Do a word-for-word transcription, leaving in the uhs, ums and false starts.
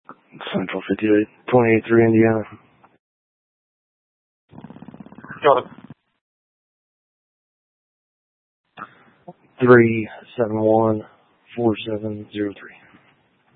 Central fifty-eight, twenty-eight three, Indiana. Got it. three seven one four seven zero three.